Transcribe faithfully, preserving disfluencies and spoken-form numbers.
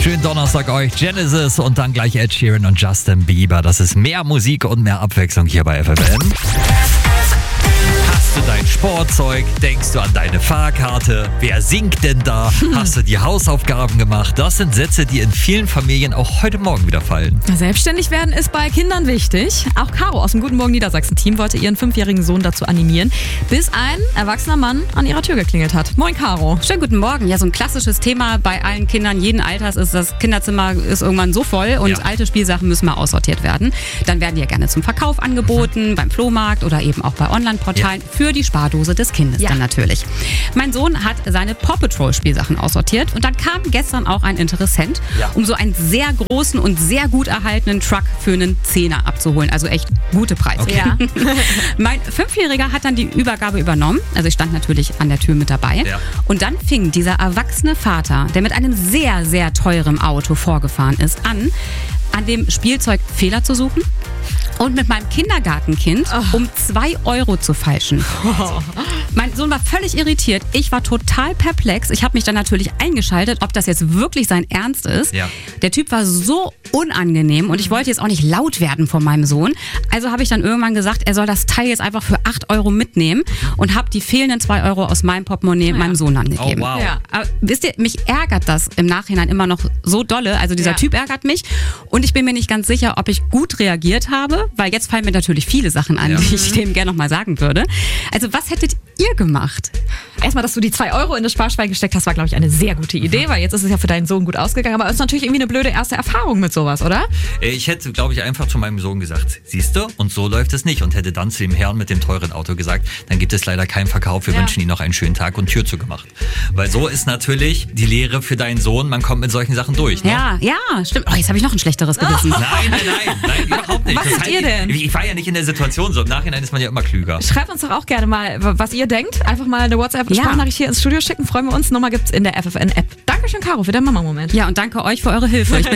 Schönen Donnerstag euch, Genesis und dann gleich Ed Sheeran und Justin Bieber. Das ist mehr Musik und mehr Abwechslung hier bei F F M. Hast du dein Sportzeug? Denkst du an deine Fahrkarte? Wer singt denn da? Hast du die Hausaufgaben gemacht? Das sind Sätze, die in vielen Familien auch heute Morgen wieder fallen. Selbstständig werden ist bei Kindern wichtig. Auch Caro aus dem Guten Morgen Niedersachsen-Team wollte ihren fünfjährigen Sohn dazu animieren, bis ein erwachsener Mann an ihrer Tür geklingelt hat. Moin Caro. Schönen guten Morgen. Ja, so ein klassisches Thema bei allen Kindern jeden Alters ist, das Kinderzimmer ist irgendwann so voll und ja. alte Spielsachen müssen mal aussortiert werden. Dann werden die ja gerne zum Verkauf angeboten, mhm. beim Flohmarkt oder eben auch bei Online-Portalen ja. für die Spardose des Kindes ja. dann natürlich. Mein Sohn hat seine Paw Patrol Spielsachen aussortiert und dann kam gestern auch ein Interessent, ja. um so einen sehr großen und sehr gut erhaltenen Truck für einen Zehner abzuholen. Also echt gute Preise. Okay. Ja. Mein Fünfjähriger hat dann die Übergabe übernommen. Also ich stand natürlich an der Tür mit dabei. Ja. Und dann fing dieser erwachsene Vater, der mit einem sehr, sehr teuren Auto vorgefahren ist, an, an dem Spielzeug Fehler zu suchen und mit meinem Kindergartenkind oh. um zwei Euro zu feilschen. Oh. Mein Sohn war völlig irritiert. Ich war total perplex. Ich habe mich dann natürlich eingeschaltet, ob das jetzt wirklich sein Ernst ist. Ja. Der Typ war so unangenehm und ich wollte jetzt auch nicht laut werden von meinem Sohn. Also habe ich dann irgendwann gesagt, er soll das Teil jetzt einfach für acht Euro mitnehmen und habe die fehlenden zwei Euro aus meinem Portemonnaie ja. meinem Sohn angegeben. Oh, wow. Ja. Aber wisst ihr, mich ärgert das im Nachhinein immer noch so dolle. Also dieser ja. Typ ärgert mich und ich bin mir nicht ganz sicher, ob ich gut reagiert habe, weil jetzt fallen mir natürlich viele Sachen an, ja. die ich dem gerne nochmal sagen würde. Also was hättet ihr gemacht? Erstmal, dass du die zwei Euro in das Sparschwein gesteckt hast, war, glaube ich, eine sehr gute Idee, weil jetzt ist es ja für deinen Sohn gut ausgegangen. Aber es ist natürlich irgendwie eine blöde erste Erfahrung mit sowas, oder? Ich hätte, glaube ich, einfach zu meinem Sohn gesagt, siehst du, und so läuft es nicht. Und hätte dann zu dem Herrn mit dem teuren Auto gesagt, dann gibt es leider keinen Verkauf. Wir ja. wünschen Ihnen noch einen schönen Tag und Tür zugemacht. Weil so ist natürlich die Lehre für deinen Sohn, man kommt mit solchen Sachen durch. Ne? Ja, ja, stimmt. Oh, jetzt habe ich noch ein schlechteres Gewissen. Oh. Nein, nein, nein, nein, überhaupt nicht. Was das macht ihr denn? Ich, ich war ja nicht in der Situation so. Im Nachhinein ist man ja immer klüger. Schreibt uns doch auch gerne mal, was ihr denkt. Einfach mal eine WhatsApp-Sprachnachricht hier ins Studio schicken. Freuen wir uns. Nummer gibt's in der F F N-App. Dankeschön, Caro, für deinen Mama-Moment. Ja, und danke euch für eure Hilfe. Ich bin